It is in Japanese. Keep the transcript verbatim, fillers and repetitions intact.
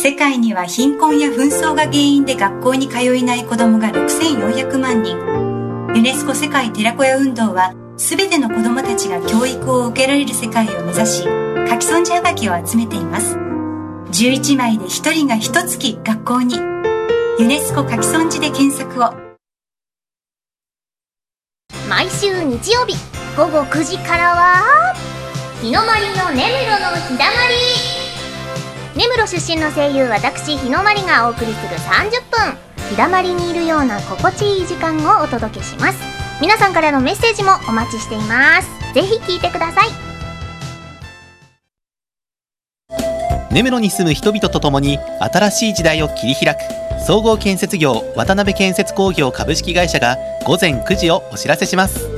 世界には貧困や紛争が原因で学校に通えない子どもがろくせんよんひゃくまんにん。ユネスコ世界寺子屋運動は、すべての子どもたちが教育を受けられる世界を目指し、書き損じはがきを集めています。じゅういちまいでひとりがひとつき学校に。ユネスコ書き損じで検索を。 毎週日曜日ごごくじからは日の丸の根室のひだまり。根室出身の声優私日の丸がお送りするさんじゅっぷん、ひだまりにいるような心地いい時間をお届けします。皆さんからのメッセージもお待ちしています。ぜひ聞いてください。 根室に住む人々と共に新しい時代を切り開く総合建設業渡辺建設工業株式会社がごぜんくじをお知らせします。